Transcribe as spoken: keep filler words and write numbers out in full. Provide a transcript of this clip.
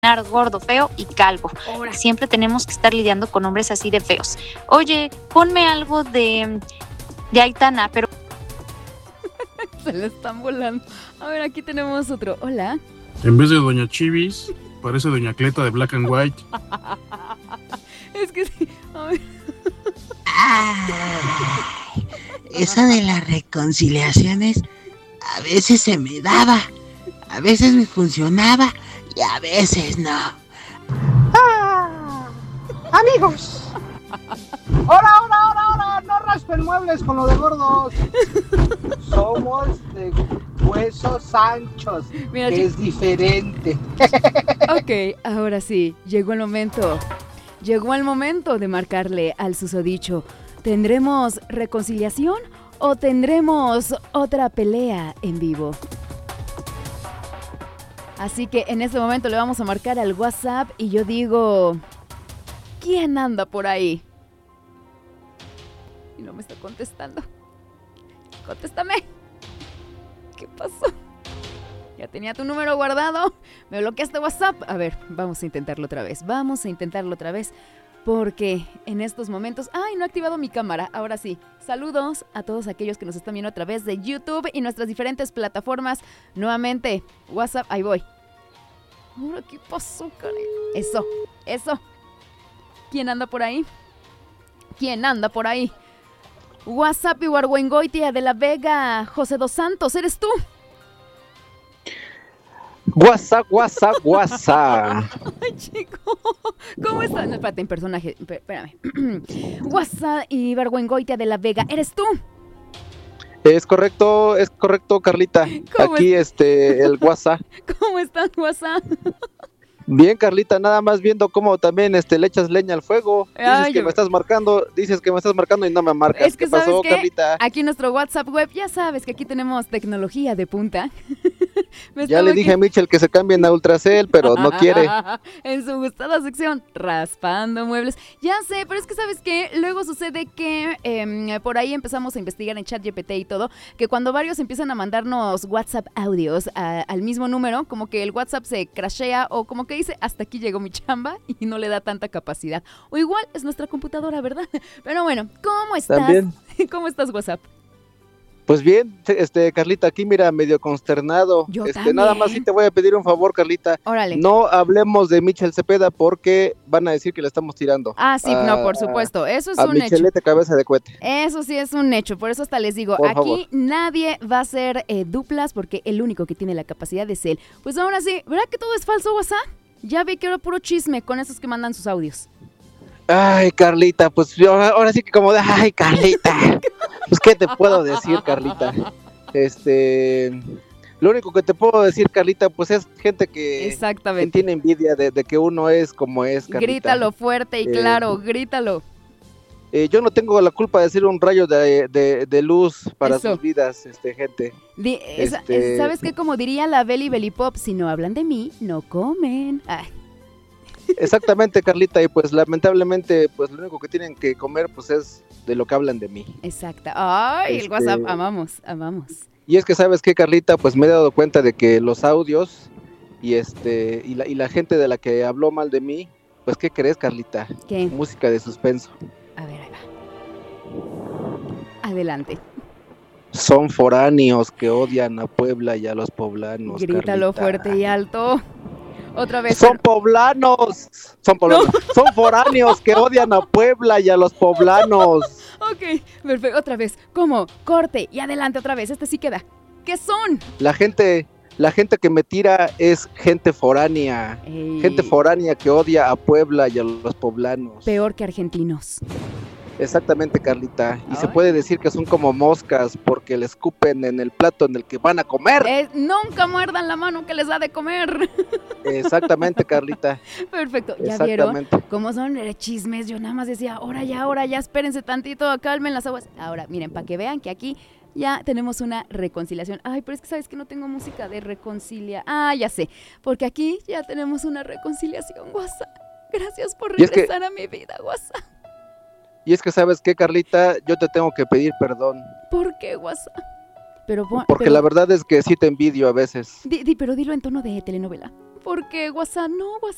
gordo, feo y calvo. Ahora. Siempre tenemos que estar lidiando con hombres así de feos. Oye, ponme algo de, de Aitana, pero... Se le están volando. A ver, aquí tenemos otro. Hola. En vez de Doña Chivis, parece Doña Cleta de Black and White. Es que sí. A ver. Ay, eso de las reconciliaciones a veces se me daba, a veces me funcionaba y a veces no. Ah, amigos, ahora, ahora, ahora, ahora, no raspen muebles con lo de gordos. Somos de huesos anchos, Mira, que chico. es diferente. Ok, ahora sí, llegó el momento. Llegó el momento de marcarle al susodicho. ¿Tendremos reconciliación o tendremos otra pelea en vivo? Así que en este momento le vamos a marcar al WhatsApp y yo digo, ¿quién anda por ahí? Y no me está contestando. Contéstame. ¿Qué pasó? Ya tenía tu número guardado. Me bloqueaste WhatsApp. A ver, vamos a intentarlo otra vez. Vamos a intentarlo otra vez. Porque en estos momentos... ¡Ay, no he activado mi cámara! Ahora sí. Saludos a todos aquellos que nos están viendo a través de YouTube y nuestras diferentes plataformas. Nuevamente, WhatsApp, ahí voy. Ahora, ¿qué pasó, Karen? Eso, eso. ¿Quién anda por ahí? ¿Quién anda por ahí? WhatsApp y Huargüengoitia de la Vega. José dos Santos, ¿eres tú? WhatsApp, WhatsApp, WhatsApp. Ay, chico, ¿cómo estás? No, espérate, en personaje, espérame. WhatsApp y Huargüengoitia de la Vega, ¿eres tú? Es correcto, es correcto, Carlita. Aquí es? este el WhatsApp. ¿Cómo estás, WhatsApp? Bien, Carlita, nada más viendo cómo también este le echas leña al fuego. Dices Ay, que yo... me estás marcando, dices que me estás marcando y no me marcas. Es que ¿Qué pasó, ¿qué? Carlita? Aquí nuestro WhatsApp web, ya sabes que aquí tenemos tecnología de punta. Ya le dije aquí... a Mitchell que se cambien a Ultracell, pero no quiere. En su gustada sección, raspando muebles. Ya sé, pero es que ¿sabes qué? Luego sucede que eh, por ahí empezamos a investigar en ChatGPT y todo, que cuando varios empiezan a mandarnos WhatsApp audios a, al mismo número, como que el WhatsApp se crashea o como que dice, hasta aquí llegó mi chamba y no le da tanta capacidad. O igual es nuestra computadora, ¿verdad? Pero bueno, ¿cómo estás? ¿También? ¿Cómo estás, WhatsApp? Pues bien, este Carlita, aquí mira, medio consternado. Yo este, también. Nada más sí te voy a pedir un favor, Carlita. Órale. No hablemos de Mitchell Cepeda porque van a decir que le estamos tirando. Ah, sí, a, no, por supuesto. Eso es a un Michelete hecho. Cabeza de Cohete. Eso sí es un hecho. Por eso hasta les digo, por aquí favor. nadie va a hacer eh, duplas porque el único que tiene la capacidad es él. Pues ahora sí, ¿verdad que todo es falso, WhatsApp? Ya vi que era puro chisme con esos que mandan sus audios. Ay, Carlita, pues yo ahora, ahora sí que como de, ay, Carlita. Pues, ¿qué te puedo decir, Carlita? Este, lo único que te puedo decir, Carlita, pues es gente que, Exactamente. que tiene envidia de, de que uno es como es, Carlita. Grítalo fuerte y eh, claro, grítalo. Eh, yo no tengo la culpa de ser un rayo de, de, de luz para Eso. sus vidas, este, gente. Di, esa, este... ¿Sabes qué? Como diría la Beli Beli Pop, si no hablan de mí, no comen. Ay. Exactamente, Carlita, y pues lamentablemente, pues lo único que tienen que comer, pues es de lo que hablan de mí. Exacto. Ay, Este, el WhatsApp, amamos, amamos. Y es que, ¿sabes qué, Carlita? Pues me he dado cuenta de que los audios y este y la, y la gente de la que habló mal de mí, pues, ¿qué crees, Carlita? ¿Qué? Música de suspenso. A ver, ahí va. Adelante. Son foráneos que odian a Puebla y a los poblanos, Grítalo Carlita. fuerte y alto. Otra vez. Son poblanos, son poblanos, no. Son foráneos que odian a Puebla y a los poblanos. Ok, perfecto, otra vez. ¿Cómo? Corte y adelante otra vez, este sí queda. ¿Qué son? La gente, la gente que me tira es gente foránea, Ey. gente foránea que odia a Puebla y a los poblanos. Peor que argentinos. Exactamente, Carlita. Y Ay. se puede decir que son como moscas porque le escupen en el plato en el que van a comer. Eh, nunca muerdan la mano que les da de comer. Exactamente, Carlita. Perfecto, ya Exactamente. vieron cómo son eh, chismes. Yo nada más decía, ahora ya, ahora ya, espérense tantito, calmen las aguas. Ahora, miren, para que vean que aquí ya tenemos una reconciliación. Ay, pero es que sabes que no tengo música de reconcilia. Ah, ya sé, porque aquí ya tenemos una reconciliación, WhatsApp. Gracias por regresar que... a mi vida, WhatsApp. Y es que, ¿sabes qué, Carlita? Yo te tengo que pedir perdón. ¿Por qué, WhatsApp? Pero, Porque pero, la verdad es que sí te envidio a veces. Di, di, pero dilo en tono de telenovela. ¿Por qué, WhatsApp? No, WhatsApp.